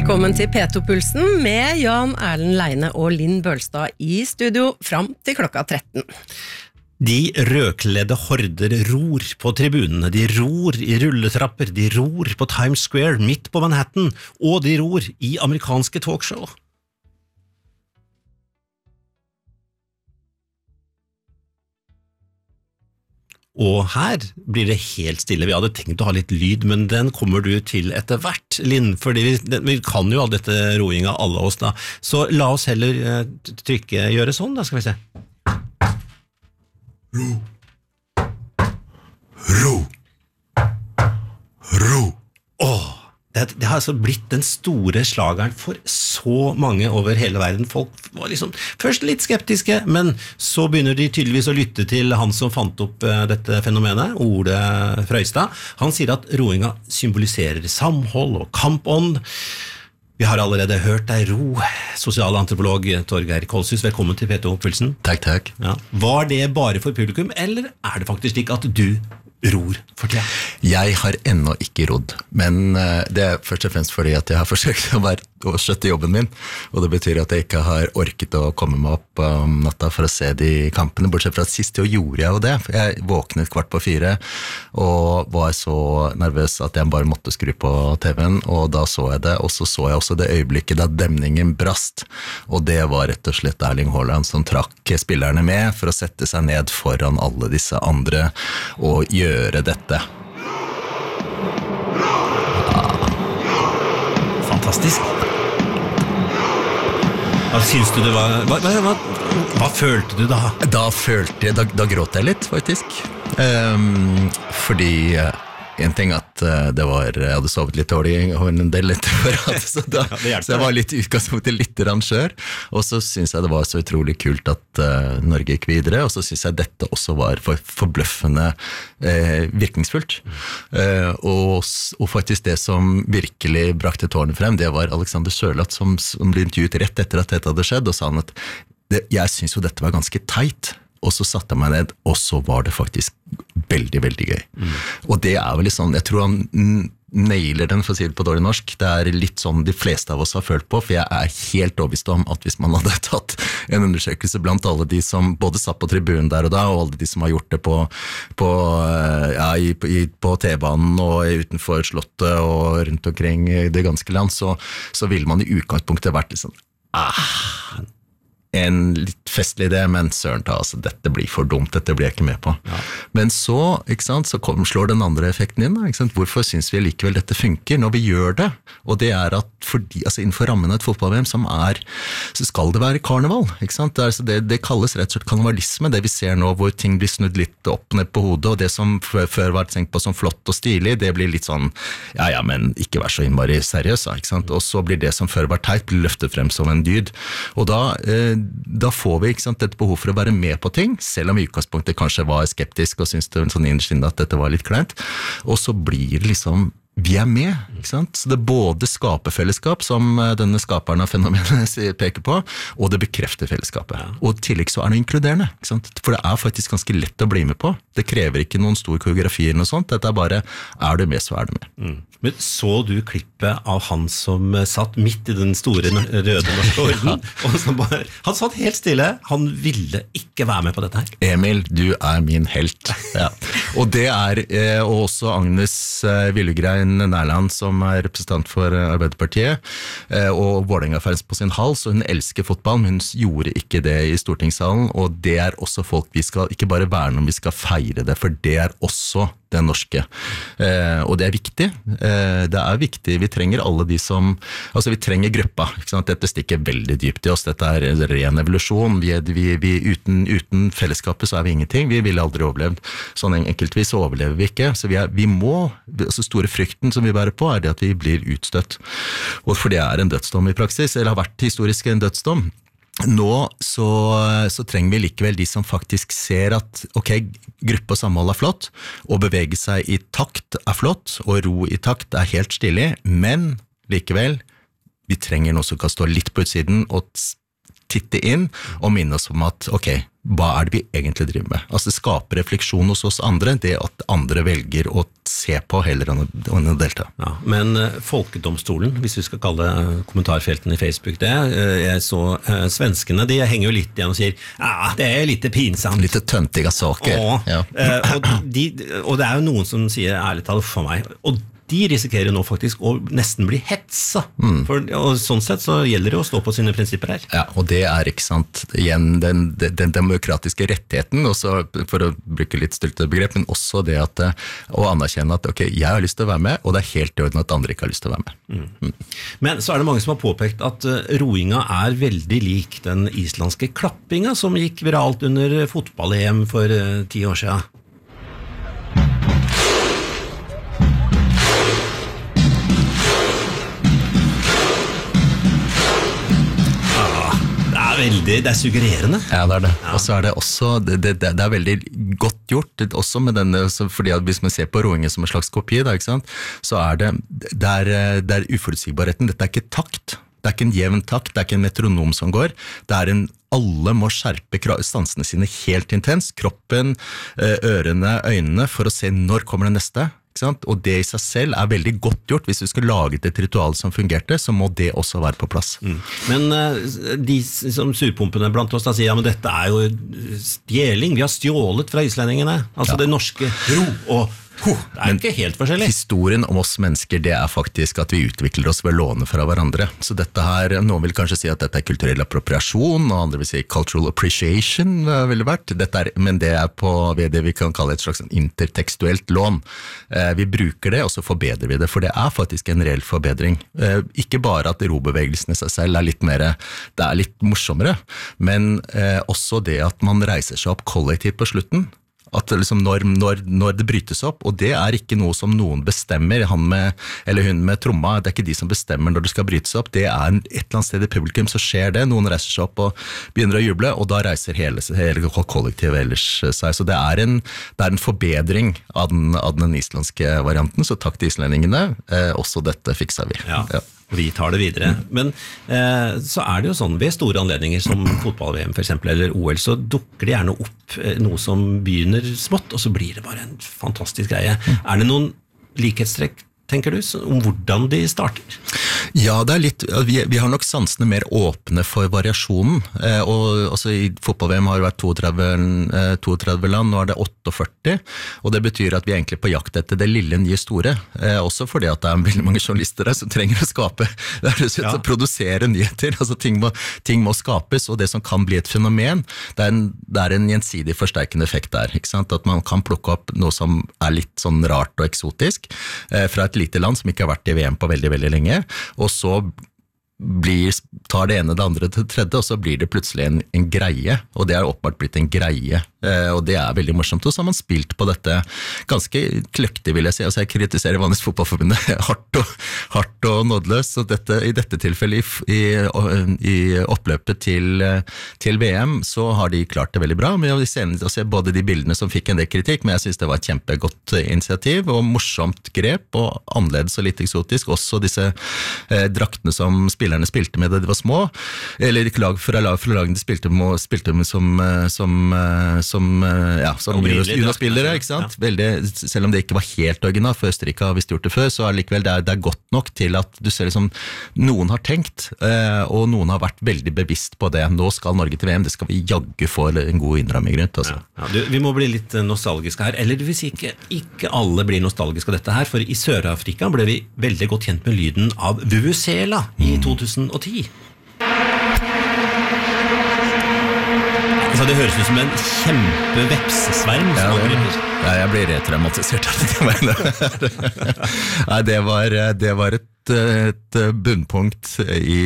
Velkommen til P2-pulsen med Jan Erlend Leine og Linn Bølstad I studio fram til klokka 13. De rødkledde horder ror på tribunene, de ror I rulletrapper, de ror på Times Square midt på Manhattan, og de ror I amerikanske talkshow. Og her blir det helt stille. Vi hadde tenkt å ha litt lyd, men den kommer du til etter hvert, Linn, fordi vi kan jo all dette roinga, alle oss da. Så la oss heller gjøre sånn da, skal vi se. Ro. Det har altså blitt den store slageren for så mange over hele verden. Folk var liksom først litt skeptiske, men så begynner de tydeligvis å lytte til han som fant opp dette fenomenet, Ole Frøystad. Han sier at roinga symboliserer samhold og kampånd. Vi har allerede hørt deg ro, sosialantropolog Torgeir Kolshus. Velkommen til P2-pulsen. Takk. Ja. Var det bare for publikum, eller det faktisk slik at du ror for tida? Jeg har ennå ikke rodd, men det først og fremst fordi at jeg har forsøkt å skjøtte jobben min, og det betyr at jeg ikke har orket å komme meg opp om natta for å se de kampene, bortsett fra at sist jo gjorde jeg jo det. Jeg våknet 3:15 og var så nervøs at jeg bare måtte skru på TV-en, og da så jeg det, og så så jeg også det øyeblikket da demningen brast, og det var rett og slett Erling Haaland som trakk spillerne med for å sette seg ned foran alle disse andre og gjøre dette. Fantastisk. Hva synes du det var? Hva følte du da? Da gråt jeg litt, faktisk. Fordi en ting at jeg hadde sovet litt dårlig og en del litt så jeg var litt utgangspunktet litt skjør, og så synes jeg det var så utrolig kult at Norge gikk videre, og så synes jeg dette også var forbløffende virkningsfullt. Og faktisk det som virkelig brakte tårnet frem, det var Alexander Sørloth som ble intervjuet rett etter at dette hadde skjedd, og sa han at jeg synes jo dette var ganske teit, og så satte jeg meg ned, og så var det faktisk veldig, veldig gøy. Og det vel litt sånn, jeg tror han nailer den, for å si det på dårlig norsk. Det litt sånn de fleste av oss har følt på, for jeg helt overbevist om at hvis man hadde tatt en undersøkelse blant alle de som både satt på tribunen der og da, og alle de som har gjort det på T-banen og utenfor slottet og rundt omkring det ganske land, så ville man I utgangspunktet vært litt sånn, en litt festlig idé, men søren ta, altså, dette blir for dumt, dette blir jeg ikke med på. Ja. Men så, ikke sant, så slår den andre effekten inn, ikke sant? Hvorfor synes vi likevel dette funker når vi gjør det? Og det at fordi, altså innenfor rammen av et fotball-VM som så skal det være karneval, ikke sant? Det kalles rett og slett karnevalisme, det vi ser nå, hvor ting blir snudd litt opp ned på hodet, og det som før var tenkt på som flott og stilig, det blir litt sånn, ja, men ikke vær så innmari seriøs, ikke sant? Og så blir det som før var teit, blir løftet frem som en dyd. Og da får vi ikke sant, et behov for å være med på ting, selv om I utgangspunktet kanskje var skeptisk og syntes det sånn innerst inne at dette var litt kleint. Og så blir det liksom, vi med, ikke sant? Så det både skaper fellesskap, som denne skaperen av fenomenet peker på, og det bekrefter fellesskapet. Ja. Og I tillegg så det inkluderende, ikke sant? For det faktisk ganske lett å bli med på. Det krever ikke noen stor koreografi eller noe sånt, dette bare, du med, så du med. Men så du klippet av han som satt midt I den store røde norske orden, og som bare, han satt helt stille, han ville ikke være med på dette her. Emil, du min helt. Ja. Og det og også Agnes Villegrein Nærland, som representant for Arbeiderpartiet, og Vålerenga-fans på sin hals, og hun elsker fotball, men hun gjorde ikke det I stortingssalen, og det også folk vi skal ikke bare verne om, vi skal feire det, for det også det norske. Og det viktig. Det viktig. Vi trenger alle de som, altså vi trenger gruppa, ikke sant? Dette stikker veldig dypt I oss, dette ren evolusjon, uten fellesskapet så vi ingenting, vi ville aldri overlevd, sånn enkeltvis overlever vi ikke, så vi må, altså store frykten som vi bærer på det at vi blir utstøtt, og for det en dødsdom I praksis, eller har vært historisk en dødsdom. Nå så trenger vi likevel de som faktisk ser at ok, gruppe og samhold flott, og bevege seg I takt flott, og ro I takt helt stilig, men likevel, vi trenger noe som kan stå litt på utsiden og titte inn og minne oss om at, ok, hva det vi egentlig driver med? Altså det skaper refleksjon hos oss andre, det at andre velger å se på heller enn å delta. Ja, men Folkedomstolen, hvis vi skal kalle kommentarfelten i Facebook det, jeg så svenskene, de henger jo litt igjen og sier, det litt pinsamt. Litt tøntiga saker. Ja. Og det jo noen som sier, ærlig talt for meg, og de risikerer nå faktisk å nesten bli hetsa. Og sånn sett så gjelder det å stå på sine prinsipper her. Ja, og det ikke sant, igjen den demokratiske rettigheten, også, for å bruke litt stylte begrep, men også det at, å anerkjenne at ok, jeg har lyst til å være med, og det helt i orden at andre ikke har lyst til å være med. Men så det mange som har påpekt at roinga veldig lik den islandske klappinga som gikk viralt under fotball-EM for 10 år siden. Det suggererende. Ja, det det. Og så det også, det veldig godt gjort, også med denne, fordi at hvis man ser på roingen som en slags kopi, da, ikke sant? Så det uforutsigbarheten, dette ikke takt, det ikke en jevn takt, det ikke en metronom som går, det alle må skjerpe stansene sine helt intens, kroppen, ørene, øynene, for å se når kommer det neste. Og det i seg selv veldig godt gjort. Hvis vi skal lage et ritual som fungerte, så må det også være på plass. Men de som surpumpene blant oss da sier, ja, men dette jo stjeling, vi har stjålet fra islendingene, altså det norske ro og det ikke helt forskjellig. Historien om oss mennesker, det faktisk at vi utvikler oss ved å låne fra hverandre. Så dette her, noen vil kanskje si at dette kulturell appropriasjon, og andre vil si cultural appreciation, ville vært. Men det på det vi kan kalle et slags intertekstuelt lån. Vi bruker det, og så forbedrer vi det, for det faktisk en reell forbedring. Ikke bare at robevegelsen i seg selv litt mer, det litt morsommere, men også det at man reiser seg opp kollektivt på slutten. At liksom når det brytes opp, og det ikke noe som noen bestemmer, han med, eller hun med tromma, det ikke de som bestemmer når det skal brytes opp, det et eller annet sted i publikum så skjer det, noen reiser seg opp og begynner å juble, og da reiser hele kollektivet ellers seg, så det en forbedring av den islandske varianten, så takk til islendingene, også dette fikser vi. Ja. Vi tar det videre. Men så det jo sånn, ved store anledninger som fotball-VM for eksempel, eller OL, så dukker det gjerne opp noe som begynner smått, og så blir det bare en fantastisk greie. Det noen likhetstrekk, tenker du, om hvordan de starter? Ja, det litt, vi har nok sansene mer åpne for variasjonen, og altså i fotball-VM har det vært 32 land, nå det 48, og det betyr at vi egentlig på jakt etter det lille nye store, også fordi at det veldig mange journalister som trenger å skape, å produsere nyheter, altså ting må skapes, og det som kan bli et fenomen, det en gjensidig forsterkende effekt der, ikke sant? At man kan plukke opp noe som litt sånn rart og eksotisk, fra et lite land som ikke har vært i VM på veldig, veldig lenge, og så tar det ene det andre til det tredje, og så blir det plutselig en greie, og det åpenbart blitt en greie, og det veldig morsomt, og så har man spilt på dette ganske kløktig, vil jeg si, altså jeg kritiserer vanligvis fotballforbundet hardt og nådeløst, så i dette tilfellet i oppløpet til VM, så har de klart det veldig bra, men jeg vil se både de bildene som fikk en del kritikk, men jeg synes det var et kjempegodt initiativ, og morsomt grep, og annerledes og litt eksotisk, også disse draktene som spillerne spilte med da de var små, eller fra lagene de spilte med som juniorspillere, ikke sant? Veldig, selv om det ikke var helt originalt, for Østerrike har visst gjort det før, så likevel det godt nok til at du ser liksom, noen har tenkt, og noen har vært veldig bevisst på det. Nå skal Norge til VM, det skal vi jagge få en god innramming rundt. Altså. Vi må bli litt nostalgiske her, eller det vil si ikke alle blir nostalgiske av dette her, for i Sør-Afrika ble vi veldig godt kjent med lyden av Vuvuzela i 2010. Altså, det høres ut som en kjempevepsesverm. Ja, jeg blir retraumatisert av det. Det var et bunnpunkt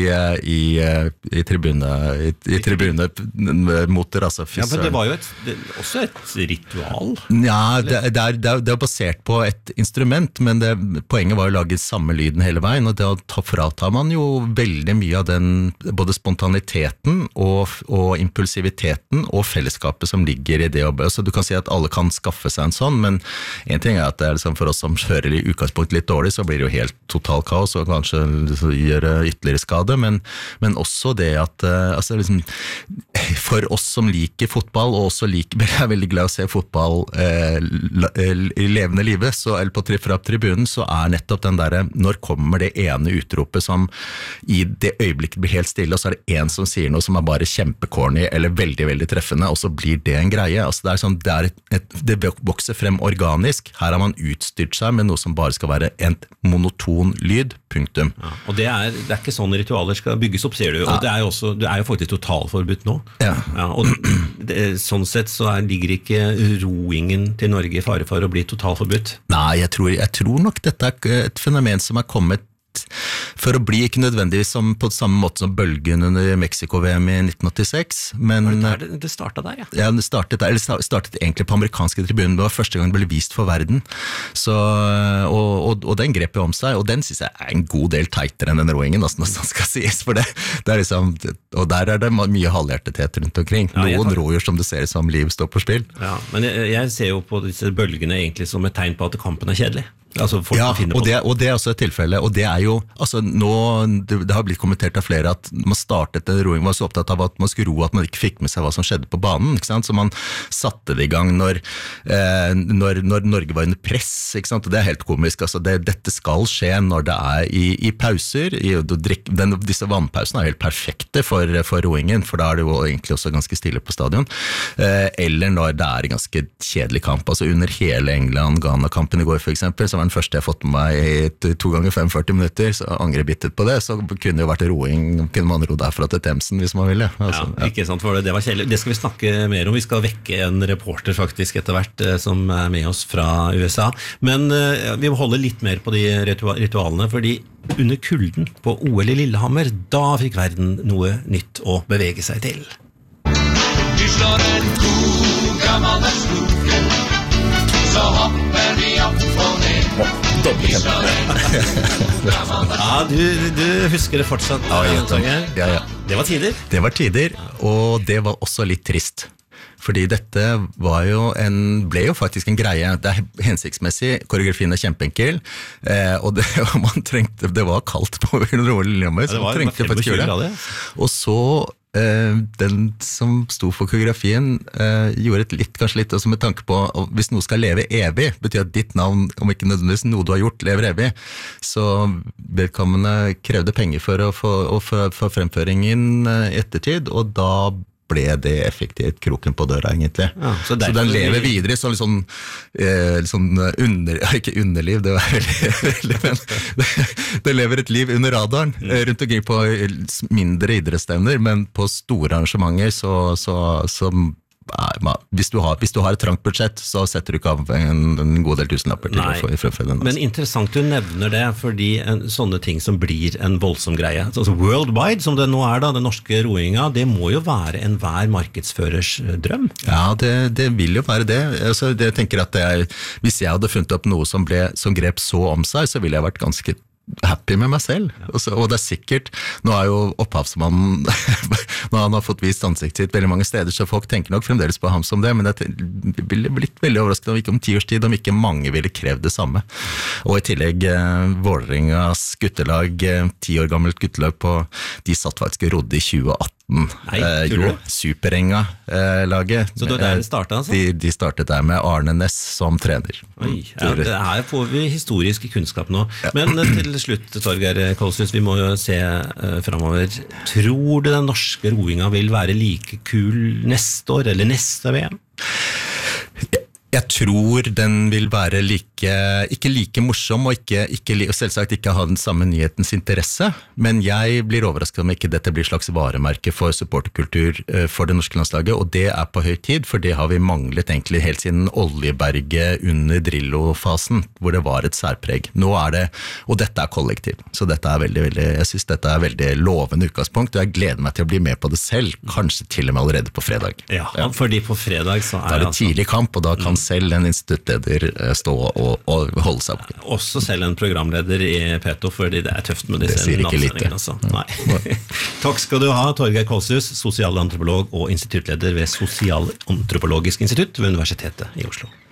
i tribune mot rassefisøren. Ja, men det var jo også et ritual. Ja, det basert på et instrument, men poenget var å lage samme lyden hele veien, og da fratar man jo veldig mye av den både spontaniteten og impulsiviteten og fellesskapet som ligger i det jobbet. Så du kan si at alle kan skaffe seg en sånn, men en ting at det liksom for oss som hører i utgangspunkt litt dårlig, så blir det jo helt total kaos. og så kanskje gjøre ytterligere skade, men også det at altså liksom, for oss som liker fotball, og også er veldig glad å se fotball i levende livet, eller fra tribunen, så nettopp den der, når kommer det ene utropet som i det øyeblikket blir helt stille, og så det en som sier noe som bare kjempekorny, eller veldig, veldig treffende, og så blir det en greie. Altså det sånn, det vokser frem organisk. Her har man utstyrt seg med noe som bare skal være en monoton lyd, punktum. Ja, og det er ikke sånn ritualer skal bygges opp, sier du, og det er jo faktisk totalforbudt nå. Ja, og sånn sett så ligger ikke roingen til Norge i fare for å bli totalforbudt. Nei, jeg tror nok dette et fenomen som kommet for å bli ikke nødvendigvis på samme måte som bølgen under Mexico-VM i 1986, men det startet der, ja. Ja, det startet egentlig på amerikanske tribunen. Det var første gang det ble vist for verden, så, og den grep jo om seg, og den synes jeg en god del teitere enn den roingen, altså, når det skal sies, for det liksom, og der det mye halvhjertethet rundt omkring. Noen roer som det ser som liv står på spill. Ja, men jeg ser jo på disse bølgene egentlig som et tegn på at kampen kjedelig. Altså ja, og det også et tilfelle, og det jo, altså nå, det har blitt kommentert av flere at man startet en roing, var så opptatt av at man skulle ro at man ikke fikk med seg hva som skjedde på banen, ikke sant? Så man satte det i gang når Norge var under press, ikke sant? Og det helt komisk, altså dette skal skje når det i pauser, disse vannpausene helt perfekte for roingen, for da det jo egentlig også ganske stille på stadion, eller når det en ganske kjedelig kamp, altså under hele England-Ghana-kampen i går for eksempel, så var den første jeg fått med meg i 2 ganger 45 minutter, så angrer bittet på det, så kunne det jo vært roing, kunne man ro derfra til Themsen hvis man ville. Altså, ja, ikke sant, for det var kjedelig. Det skal vi snakke mer om, vi skal vekke en reporter faktisk etter hvert som med oss fra USA, men vi må holde litt mer på de ritualene, fordi under kulden på OL i Lillehammer, da fikk verden noe nytt å bevege seg til. Vi slår en god gammel snoken, så hopper vi opp og ned. Ja, du husker det fortsatt. Ja. Det var tider. Det var tider, og det var også litt trist. Fordi dette ble jo faktisk en greie. Det hensiktsmessig, koreografien kjempeenkel, og det var kaldt på Lillehammer, så man trengte faktisk gjøre det. Og så den som sto for koreografien gjorde kanskje litt også med tanke på hvis noe skal leve evig, betyr at ditt navn, om ikke nødvendigvis noe du har gjort, lever evig, så vedkommende krevde penger for å få fremføringen i ettertid, og da ble det effektivt kroken på døra egentlig. Ja, så den lever videre i sånn ikke underliv, det var veldig men det lever et liv under radaren, rundt omkring på mindre idrettsstevner, men på store arrangementer så hvis du har et trangt budsjett, så setter du ikke av en god del tusenlapper til å få fremføre den. Men interessant du nevner det, fordi sånne ting som blir en voldsom greie, altså worldwide, som det nå da, den norske roinga, det må jo være en hver markedsførers drøm. Ja, det vil jo være det. Altså, jeg tenker at hvis jeg hadde funnet opp noe som grep så om seg, så ville jeg vært ganske happy med meg selv, og det sikkert nå jo opphavsmannen når han har fått vist ansiktet sitt veldig mange steder, så folk tenker nok fremdeles på ham som det, men det ville blitt veldig overrasket om ikke om 10 års tid, om ikke mange ville kreve det samme. Og i tillegg Vålerengas guttelag, 10 år gammelt guttelag de satt faktisk og rodde i 2018. Superenga-laget. Så det der startet altså? De startet der med Arne Næss som trener. Oi, det her får vi historisk kunnskap nå. Men til slutt, Torgeir Kolshus, vi må jo se fremover. Tror du den norske roinga vil være like kul neste år, eller neste VM? Jeg tror den vil være ikke like morsom, og selvsagt ikke ha den samme nyhetens interesse, men jeg blir overrasket om ikke dette blir slags varemerke for supporterkultur for det norske landslaget, og det på høy tid, for det har vi manglet egentlig helt siden Oljeberget under Drillo-fasen, hvor det var et særpreg. Nå det, og dette kollektiv, så dette jeg synes dette veldig lovende utgangspunkt, og jeg gleder meg til å bli med på det selv, kanskje til og med allerede på fredag. Ja, fordi på fredag så da det tidlig kamp, og da kan selv en instituttleder stå og holde seg på. Også selv en programleder i P2, fordi det tøft med disse navnsendingene. Altså. Nei. Takk skal du ha, Torgeir Kolshus, sosialantropolog og instituttleder ved Sosialantropologisk institutt ved Universitetet i Oslo.